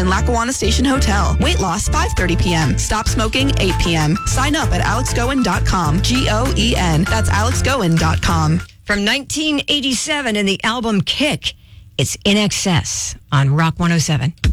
in Lackawanna Station Hotel. Weight loss 5:30 p.m. Stop smoking 8 p.m. Sign up at alexgoen.com. GOEN. That's alexgoen.com. From 1987 in the album Kick, it's In Excess on Rock 107.